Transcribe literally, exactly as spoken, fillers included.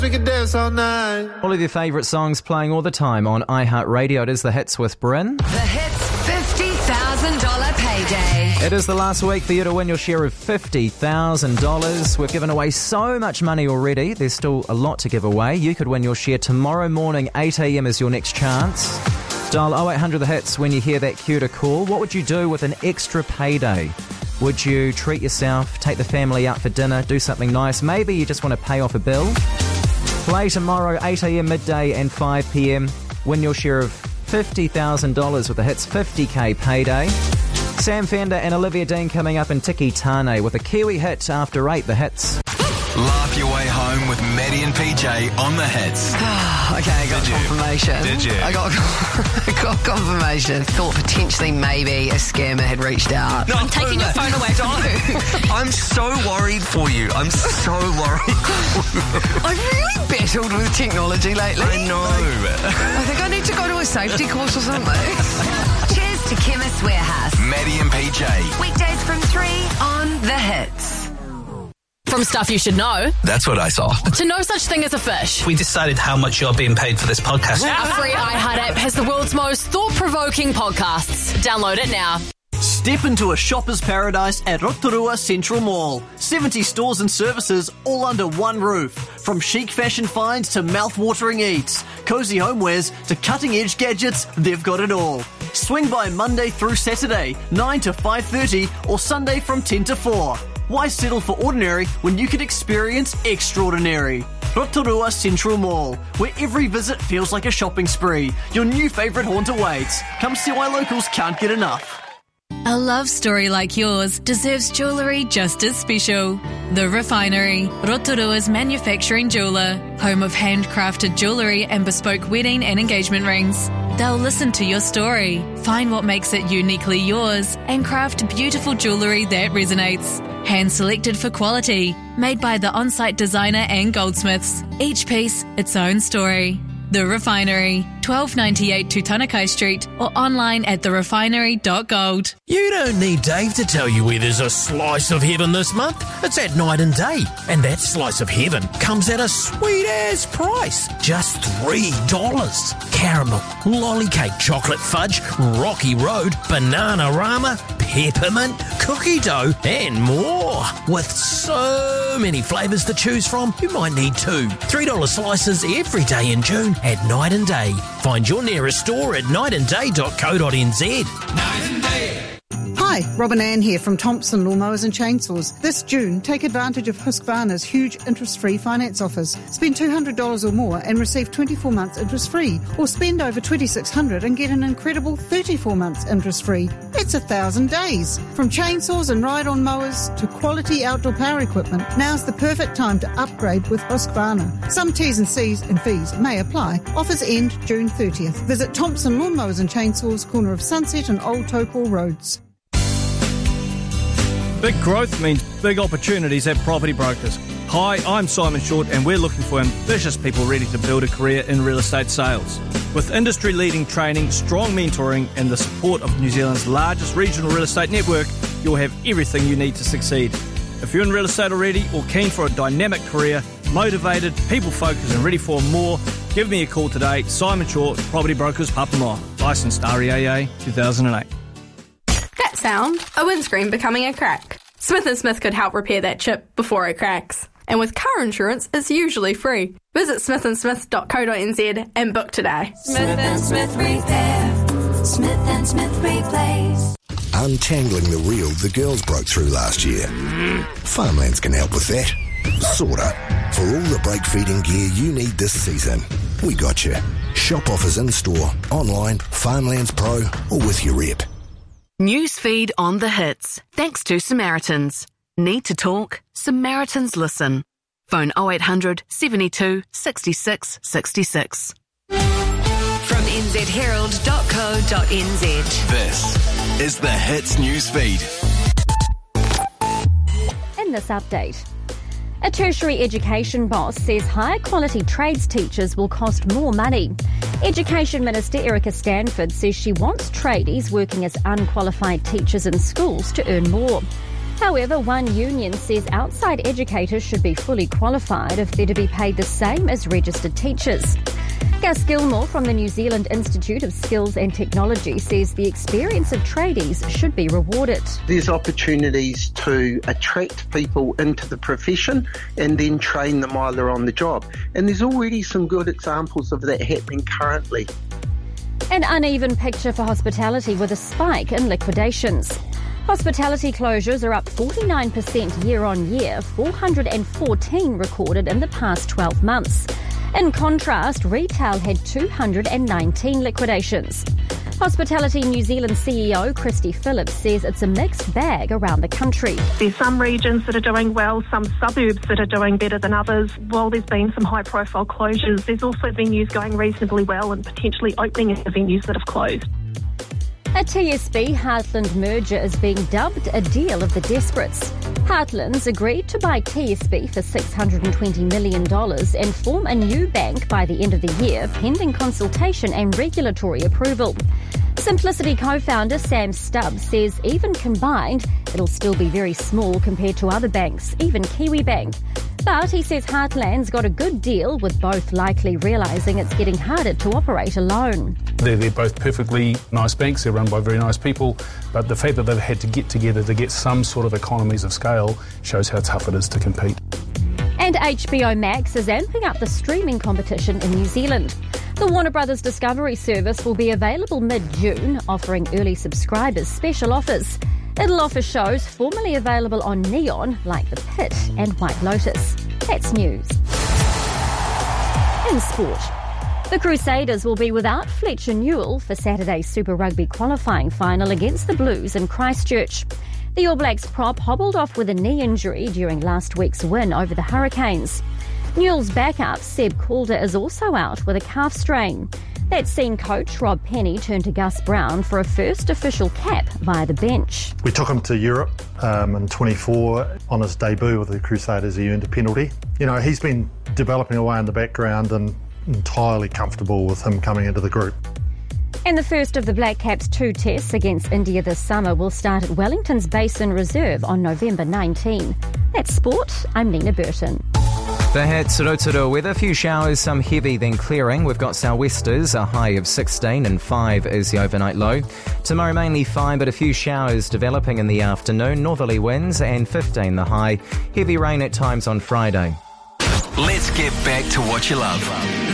We can dance all night. All of your favourite songs playing all the time on iHeartRadio. It is The Hits with Bryn. The Hits fifty thousand dollars payday. It is the last week for you to win your share of fifty thousand dollars. We've given away so much money already. There's still a lot to give away. You could win your share tomorrow morning. eight a.m. is your next chance. Dial oh eight hundred the hits when you hear that cue to call. What would you do with an extra payday? Would you treat yourself, take the family out for dinner, do something nice? Maybe you just want to pay off a bill. Play tomorrow, eight a.m, midday and five p.m. Win your share of fifty thousand dollars with the Hits fifty K payday. Sam Fender and Olivia Dean coming up in Tiki Tane with a Kiwi hit after eight, The Hits. Laugh your way home with Maddie and P J on The Hits. Okay, I got Did you? confirmation. Did you? I got, I got confirmation. Thought potentially maybe a scammer had reached out. No, I'm taking your phone away from you. I'm so worried for you. I'm so worried. I've really battled with technology lately. I know. I think I need to go to a safety course or something. Cheers to Chemist Warehouse. Maddie and P J. Weekdays from three on The Hits. From stuff you should know, That's what I saw. to no such thing as a fish. We decided how much you're being paid for this podcast. Our free iHeart app has the world's most thought-provoking podcasts. Download it now. Step into a shopper's paradise at Rotorua Central Mall. seventy stores and services all under one roof. From chic fashion finds to mouth-watering eats, cozy homewares to cutting-edge gadgets, they've got it all. Swing by Monday through Saturday, nine to five thirty, or Sunday from ten to four. Why settle for ordinary when you can experience extraordinary? Rotorua Central Mall, where every visit feels like a shopping spree. Your new favourite haunt awaits. Come see why locals can't get enough. A love story like yours deserves jewellery just as special. The Refinery, Rotorua's manufacturing jeweller, home of handcrafted jewellery and bespoke wedding and engagement rings. They'll listen to your story, find what makes it uniquely yours, and craft beautiful jewellery that resonates. Hand-selected for quality, made by the on-site designer and goldsmiths. Each piece, its own story. The Refinery, twelve ninety-eight Tutanekai Street, or online at the refinery dot gold. You don't need Dave to tell you where there's a slice of heaven this month. It's at Night and Day. And that slice of heaven comes at a sweet-ass price. Just three dollars. Caramel, lolly cake, chocolate fudge, Rocky Road, Banana-Rama, peppermint, cookie dough, and more. With so many flavours to choose from, you might need two. three dollar slices every day in June at Night and Day. Find your nearest store at night and day dot co dot n z. Night and Day. Hi, Robin Ann here from Thompson Lawnmowers and Chainsaws. This June, take advantage of Husqvarna's huge interest-free finance offers. Spend two hundred dollars or more and receive twenty-four months interest-free. Or spend over twenty-six hundred dollars and get an incredible thirty-four months interest-free. That's a thousand days. From chainsaws and ride-on mowers to quality outdoor power equipment, now's the perfect time to upgrade with Husqvarna. Some T's and C's and fees may apply. Offers end June thirtieth. Visit Thompson Lawnmowers and Chainsaws, corner of Sunset and Old Topol Roads. Big growth means big opportunities at Property Brokers. Hi, I'm Simon Short and we're looking for ambitious people ready to build a career in real estate sales. With industry-leading training, strong mentoring and the support of New Zealand's largest regional real estate network, you'll have everything you need to succeed. If you're in real estate already or keen for a dynamic career, motivated, people-focused and ready for more, give me a call today. Simon Short, Property Brokers, Papamoa. Licensed R E A A two thousand eight. That sound, a windscreen becoming a crack. Smith and Smith could help repair that chip before it cracks. And with car insurance, it's usually free. Visit smith and smith dot co dot n z and book today. Smith and Smith Repair. Smith and Smith Replace. Untangling the reel the girls broke through last year. Farmlands can help with that. Sorta. For all the brake feeding gear you need this season, we got you. Shop offers in-store, online, Farmlands Pro, or with your rep. Newsfeed on The Hits. Thanks to Samaritans. Need to talk? Samaritans listen. Phone oh eight hundred, seventy-two, sixty-six, sixty-six. From n z herald dot co dot n z. This is The Hits Newsfeed. In this update, a tertiary education boss says higher quality trades teachers will cost more money. Education Minister Erica Stanford says she wants tradies working as unqualified teachers in schools to earn more. However, one union says outside educators should be fully qualified if they're to be paid the same as registered teachers. Gus Gilmore from the New Zealand Institute of Skills and Technology says the experience of tradies should be rewarded. There's opportunities to attract people into the profession and then train them while they're on the job. And there's already some good examples of that happening currently. An uneven picture for hospitality with a spike in liquidations. Hospitality closures are up forty-nine percent year on year, four hundred fourteen recorded in the past twelve months. In contrast, retail had two hundred nineteen liquidations. Hospitality New Zealand C E O Christy Phillips says it's a mixed bag around the country. There's some regions that are doing well, some suburbs that are doing better than others. While there's been some high-profile closures, there's also venues going reasonably well and potentially opening venues that have closed. A T S B Heartland merger is being dubbed a deal of the desperates. Heartlands agreed to buy T S B for six hundred twenty million dollars and form a new bank by the end of the year, pending consultation and regulatory approval. Simplicity co-founder Sam Stubbs says even combined, it'll still be very small compared to other banks, even Kiwibank. But he says Heartland's got a good deal, with both likely realising it's getting harder to operate alone. They're, they're both perfectly nice banks, they're run by very nice people, but the fact that they've had to get together to get some sort of economies of scale shows how tough it is to compete. And H B O Max is amping up the streaming competition in New Zealand. The Warner Brothers Discovery service will be available mid-June, offering early subscribers special offers. It'll offer shows formerly available on Neon, like The Pit and White Lotus. That's news. In sport, the Crusaders will be without Fletcher Newell for Saturday's Super Rugby qualifying final against the Blues in Christchurch. The All Blacks prop hobbled off with a knee injury during last week's win over the Hurricanes. Newell's backup, Seb Calder, is also out with a calf strain. That's seen coach Rob Penny turn to Gus Brown for a first official cap via the bench. We took him to Europe um, in twenty-four. On his debut with the Crusaders, he earned a penalty. You know, he's been developing away in the background and entirely comfortable with him coming into the group. And the first of the Black Caps' two tests against India this summer will start at Wellington's Basin Reserve on November nineteenth. That's sport. I'm Nina Burton. The hits, Rotorua weather, a few showers, some heavy then clearing. We've got sou'westers, a high of sixteen and five is the overnight low. Tomorrow mainly fine, but a few showers developing in the afternoon. Northerly winds and fifteen the high. Heavy rain at times on Friday. Let's get back to what you love.